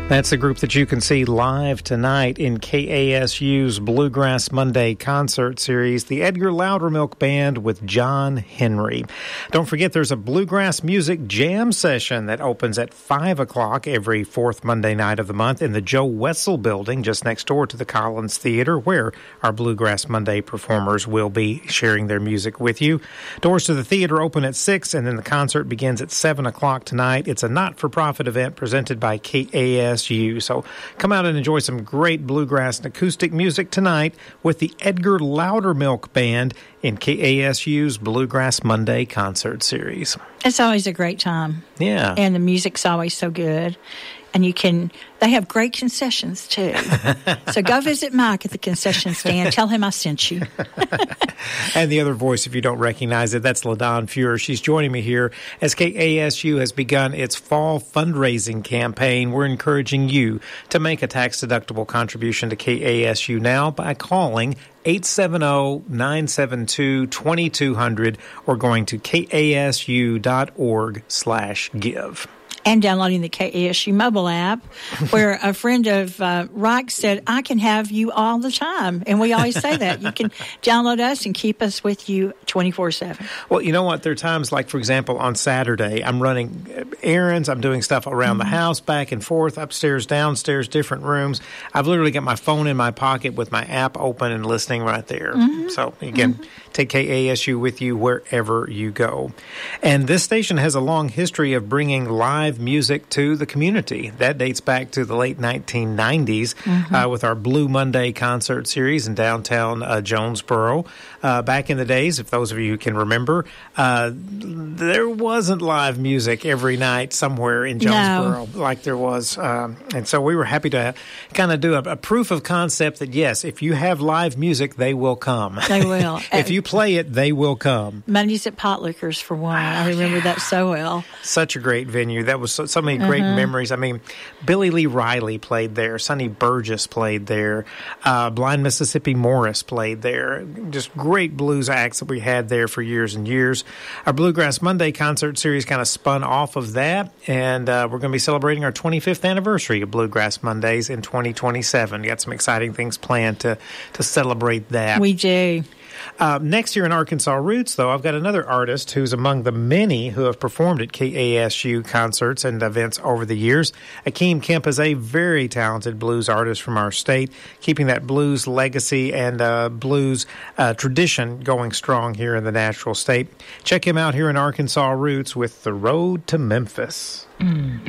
That's a group that you can see live tonight in KASU's Bluegrass Monday concert series, the Edgar Loudermilk Band with John Henry. Don't forget there's a Bluegrass Music Jam session that opens at 5 o'clock every fourth Monday night of the month in the Joe Wessel building just next door to the Collins Theater, where our Bluegrass Monday performers will be sharing their music with you. Doors to the theater open at 6, and then the concert begins at 7 o'clock tonight. It's a not-for-profit event presented by KASU. So come out and enjoy some great bluegrass and acoustic music tonight with the Edgar Loudermilk Band in KASU's Bluegrass Monday concert series. It's always a great time. Yeah. And the music's always so good. And they have great concessions, too. So go visit Mike at the concession stand. Tell him I sent you. And the other voice, if you don't recognize it, that's LaDon Fuhrer. She's joining me here as KASU has begun its fall fundraising campaign. We're encouraging you to make a tax-deductible contribution to KASU now by calling 870-972-2200 or going to kasu.org/give. And downloading the KASU mobile app, where a friend of Reich said, I can have you all the time. And we always say that. You can download us and keep us with you 24/7. Well, you know what? There are times, like, for example, on Saturday, I'm running errands. I'm doing stuff around the house, back and forth, upstairs, downstairs, different rooms. I've literally got my phone in my pocket with my app open and listening right there. So, again, take KASU with you wherever you go. And this station has a long history of bringing live music to the community. That dates back to the late 1990s with our Blue Monday concert series in downtown Jonesboro. Back in the days, if those of you can remember, there wasn't live music every night somewhere in Jonesboro like there was. And so we were happy to kind of do a proof of concept that, yes, if you have live music, they will come. They will. If you play it, they will come. Mondays at Potlickers, for one. I remember that so well. Such a great venue. That was so many great memories. I mean, Billy Lee Riley played there. Sonny Burgess played there. Blind Mississippi Morris played there. Just great blues acts that we had there for years and years. Our Bluegrass Monday concert series kind of spun off of that, and we're going to be celebrating our 25th anniversary of Bluegrass Mondays in 2027. We got some exciting things planned to celebrate that. We do. Next year in Arkansas Roots, though, I've got another artist who's among the many who have performed at KASU concerts and events over the years. Akeem Kemp is a very talented blues artist from our state, keeping that blues legacy and blues tradition going strong here in the Natural State. Check him out here in Arkansas Roots with The Road to Memphis.